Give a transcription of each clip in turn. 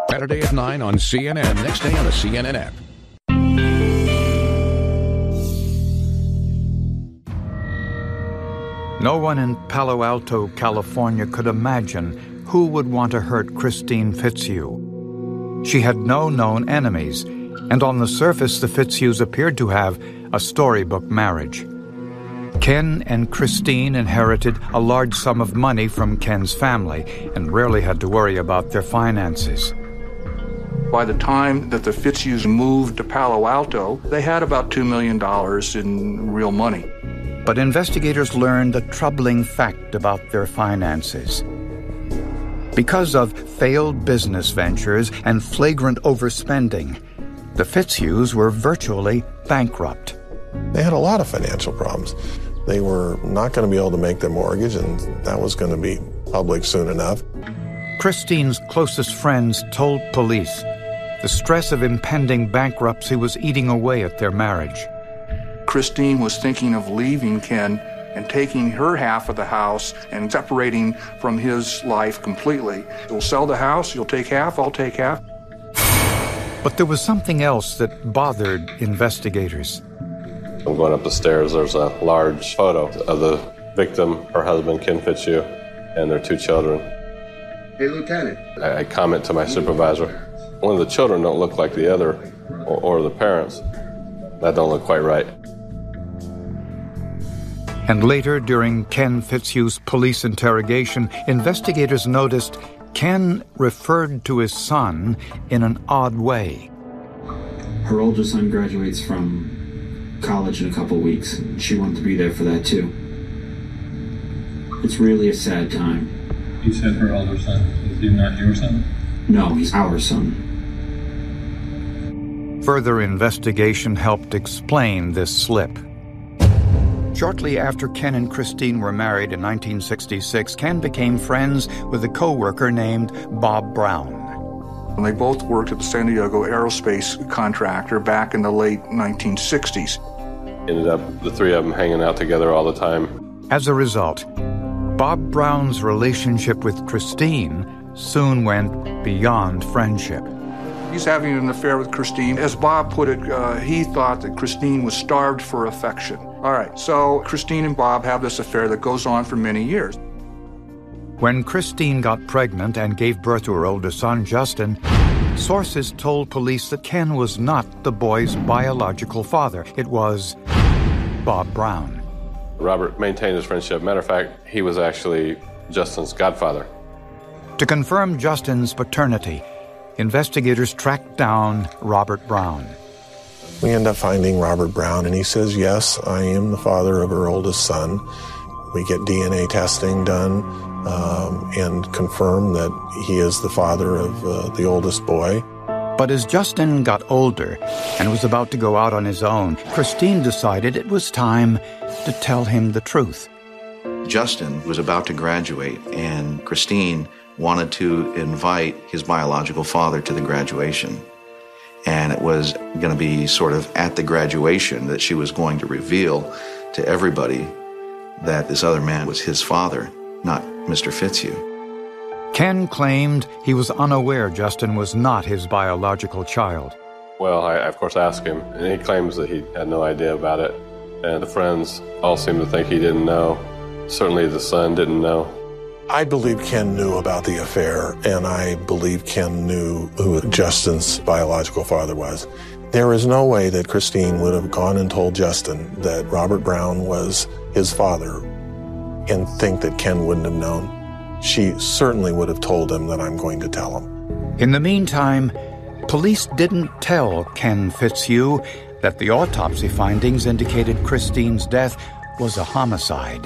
Saturday at 9 on CNN. Next day on the CNN app. No one in Palo Alto, California could imagine who would want to hurt Christine Fitzhugh. She had no known enemies, and on the surface the Fitzhughs appeared to have a storybook marriage. Ken and Christine inherited a large sum of money from Ken's family and rarely had to worry about their finances. By the time that the Fitzhughs moved to Palo Alto, they had about $2 million in real money. But investigators learned a troubling fact about their finances. Because of failed business ventures and flagrant overspending, the Fitzhughs were virtually bankrupt. They had a lot of financial problems. They were not going to be able to make their mortgage, and that was going to be public soon enough. Christine's closest friends told police the stress of impending bankruptcy was eating away at their marriage. Christine was thinking of leaving Ken and taking her half of the house and separating from his life completely. We'll sell the house, you'll take half, I'll take half. But there was something else that bothered investigators. I'm going up the stairs, there's a large photo of the victim, her husband, Ken Fitzhugh, and their two children. Hey, Lieutenant. I comment to my supervisor, one of the children don't look like the other, or the parents. That don't look quite right. And later, during Ken Fitzhugh's police interrogation, investigators noticed Ken referred to his son in an odd way. Her older son graduates from college in a couple weeks. She wanted to be there for that, too. It's really a sad time. You said her older son. Is he not your son? No, he's our son. Further investigation helped explain this slip. Shortly after Ken and Christine were married in 1966, Ken became friends with a co-worker named Bob Brown. And they both worked at the San Diego Aerospace contractor back in the late 1960s. Ended up, the three of them hanging out together all the time. As a result, Bob Brown's relationship with Christine soon went beyond friendship. He's having an affair with Christine. As Bob put it, he thought that Christine was starved for affection. All right, so Christine and Bob have this affair that goes on for many years. When Christine got pregnant and gave birth to her older son, Justin, sources told police that Ken was not the boy's biological father. It was Bob Brown. Robert maintained his friendship. Matter of fact, he was actually Justin's godfather. To confirm Justin's paternity, investigators tracked down Robert Brown. We end up finding Robert Brown, and he says, yes, I am the father of her oldest son. We get DNA testing done and confirm that he is the father of the oldest boy. But as Justin got older and was about to go out on his own, Christine decided it was time to tell him the truth. Justin was about to graduate, and Christine wanted to invite his biological father to the graduation. And it was going to be sort of at the graduation that she was going to reveal to everybody that this other man was his father, not Mr. Fitzhugh. Ken claimed he was unaware Justin was not his biological child. Well, I of course asked him, and he claims that he had no idea about it. And the friends all seem to think he didn't know. Certainly the son didn't know. I believe Ken knew about the affair, and I believe Ken knew who Justin's biological father was. There is no way that Christine would have gone and told Justin that Robert Brown was his father and think that Ken wouldn't have known. She certainly would have told him that I'm going to tell him. In the meantime, police didn't tell Ken Fitzhugh that the autopsy findings indicated Christine's death was a homicide.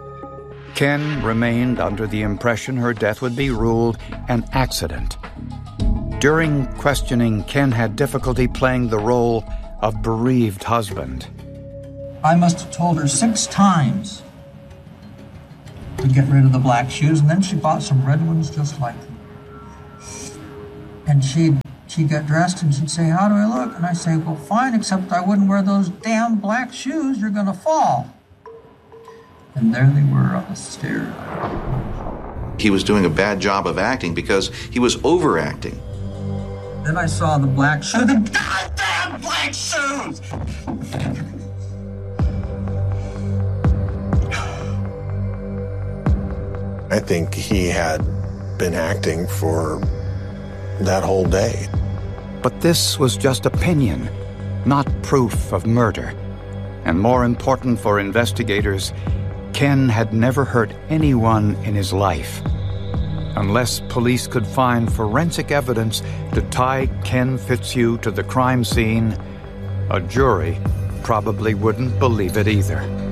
Ken remained under the impression her death would be ruled an accident. During questioning, Ken had difficulty playing the role of bereaved husband. I must have told her 6 times to get rid of the black shoes, and then she bought some red ones just like them. And she'd get dressed and she'd say, "How do I look?" And I say, "Well, fine, except I wouldn't wear those damn black shoes. You're going to fall." And there they were on the stairs. He was doing a bad job of acting because he was overacting. Then I saw the black shoes. The goddamn black shoes! I think he had been acting for that whole day. But this was just opinion, not proof of murder. And more important for investigators, Ken had never hurt anyone in his life. Unless police could find forensic evidence to tie Ken Fitzhugh to the crime scene, a jury probably wouldn't believe it either.